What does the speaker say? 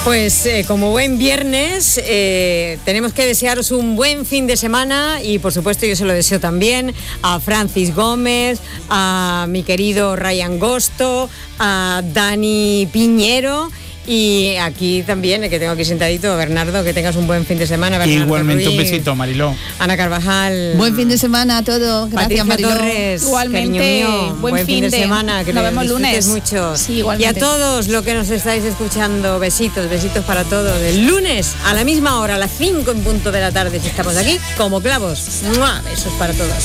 Pues como buen viernes, tenemos que desearos un buen fin de semana y por supuesto yo se lo deseo también a Francis Gómez, a mi querido Ryan Gosto, a Dani Piñero y aquí también, el que tengo aquí sentadito, Bernardo, que tengas un buen fin de semana. Bernardo Igualmente Ruiz, un besito, Mariló. Ana Carvajal. Buen fin de semana a todos. Gracias, Patricia Mariló. Torres, Igualmente, cariño mío, buen fin de semana, que nos lo vemos disfrutes lunes. mucho. Sí, igualmente. Y a todos los que nos estáis escuchando, besitos para todos. El lunes a la misma hora, a las 5 en punto de la tarde, si estamos aquí, como clavos. ¡Mua! Besos para todos.